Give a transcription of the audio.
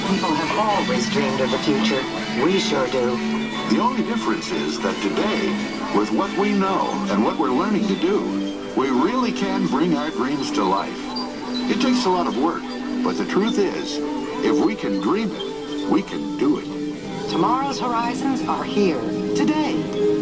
People have always dreamed of the future. We sure do. The only difference is that today, with what we know and what we're learning to do, we really can bring our dreams to life. It takes a lot of work, but the truth is, if we can dream it, we can do it. Tomorrow's horizons are here, today.